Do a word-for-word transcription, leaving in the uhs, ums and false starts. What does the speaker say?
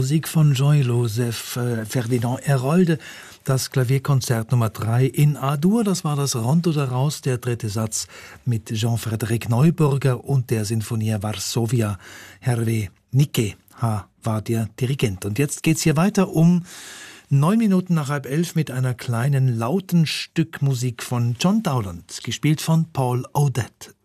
Musik von Jean-Joseph äh, Ferdinand Hérolde, das Klavierkonzert Nummer drei in A-Dur. Das war das Rondo daraus, der dritte Satz mit Jean-Frédéric Neuburger und der Sinfonia Varsovia. Hervé Niquet war der Dirigent. Und jetzt geht's hier weiter um neun Minuten nach halb elf mit einer kleinen lauten Stück Musik von John Dowland, gespielt von Paul O'Dette.